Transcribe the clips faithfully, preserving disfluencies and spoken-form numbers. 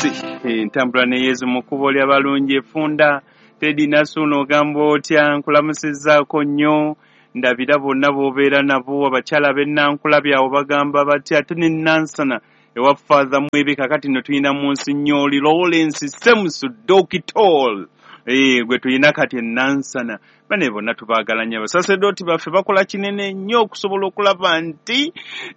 yes entambula neyezu mu kkubo ly'abalungi efunda Teddy Nasuno ogamba otya nkulamusizzaako nnyo ndabira bonna b'obeera nabo abakyala b'ennankula byawe bagamba batya ate ne Nansana ewa Father Mwebe kakati no tulina mu nsi nnyoli Lawrence Semusu Dokitol eh gwe tulina kati Nansana bane bonna tubaagala nnyo abasaserdoti baffe bakola kinene nnyo okusobola okulaba nti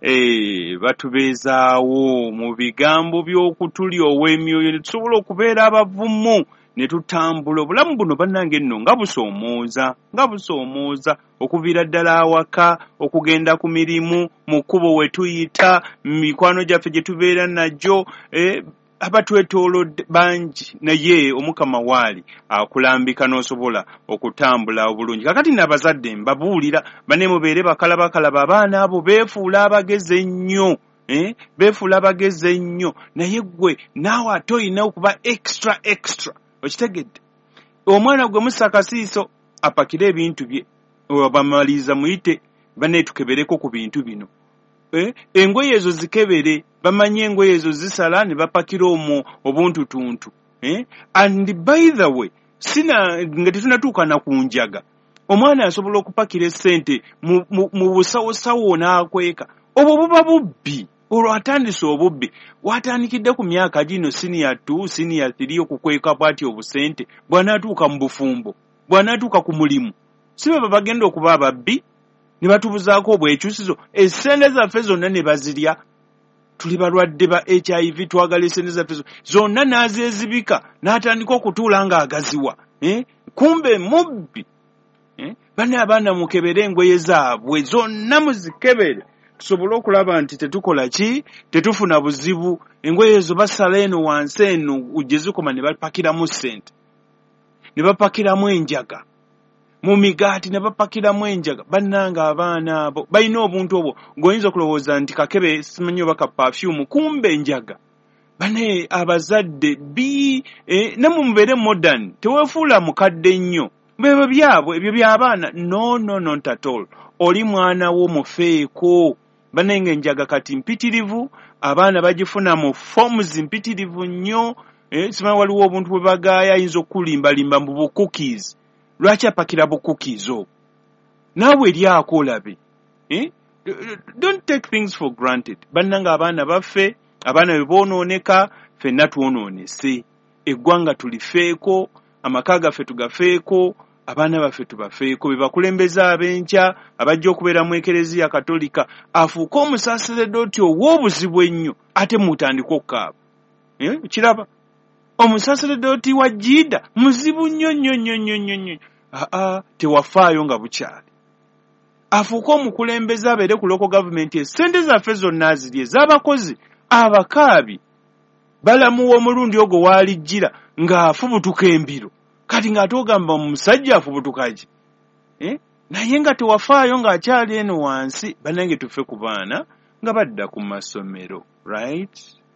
eh batubeezaawo mu bigambo by'okutulya ow'emyoyo tusobola okubeera abavumu ne tutambula obulamu buno bannange nno nga busoomooza nga busoomooza okuviira ddala awaka okugenda ku mirimu mu kkubo we tuyita mikwano gyaffe gye tubeera najjo eh, abatwetoolodde bangi naye omukama waali akulambika n'osobola okutambula obulungi kakati n'abazadde mbabuulira bane mubeere bakalabakalaba abaana abo beefuula abageze ennyo eh? beefuula abageze ennyo naye ggwe naawe ate olina okuba extra extra okitegedde omwana gwe musa akasiiso apakire ebintu bye bamaliza muyite baneetukebereko ku bintu bino eh? engoye ezo zikebere bamanye engoye ezo zisala ne bapakira omwo obuntutuntu eh? and by the way sina nga tetunatuuka na ku njaga omwana asobola okupakira essente mu, mu, mu busawosawo n'akweka obwo buba bubbi olwo atandise obubbi watandikidde ku myaka gino senior two senior three okukweka bwati obusente bw'anaatuuka mu bufumbo bw'anaatuuka ku mulimu si baba bagenda okuba ababbi ne batubuzaako obwekyusizo essente zaffe zonna ne bazirya tuli balwadde ba H I V twagala essente zaffe zonna n'azeezibika n'atandika okutuula ng'agaziwa eh? kumbe mubbi eh? bane abaana mukebere engoye zaabwe zonna muzikebere tusobole okulaba nti tetukola ki tetufuna buzibu engoye ezo basala eno wansi eno ujje zikoma ne bapakiramu ssente ne bapakiramu enjaga mu migaati ne bapakiramu enjaga bannanga abaana abo balina obuntu obwo ng'oyinza okulowooza nti kakebe simanyi oba ka perfume kumbe enjaga bane abazadde bi eh, ne mumubeere modern teweefuula mukadde nnyo bebo byabwe ebyo by'abaana no no no tatol oli mwana wo mufeeko banenge njaga kati mpitirivu abaana bagifuna mu forms mpitirivu nnyo eh, simanyi waliwo obuntu bwe bagaaya ayinza okulimbalimba mu bu cookies lwaki apakira bu cookies o naawe eryako olabe eh? Don't take things for granted bannanga abaana baffe abaana bwe boonooneka ffenna twonoonese eggwanga tulifeeko amaka gaffe tugafeeko abaana baffe tubafeeko be bakulembeza ab'enkya abajja okubeera mu ekereziya katolika afuuka omusaaseredoti ow'obuzibu ennyo ate mutandika okukaaba eh? kiraba omusaaseredoti wa jjiida muzibu nnyo nnyo nnyo nnyo nnyo nnyo aa tewafaayo nga bukyali afuuka omukulembeza abeere ku local government essente zaffe zonna azirye ez'abakozi abakaabi balamuwa omulundi ogwo waalijjira ng'afubutuka embiro kati ng'ate ogamba omusajja afubutukaki eh? naye nga tewafaayo ng'akyali eno wansi bannange tuffe ku baana nga badda ku masomero right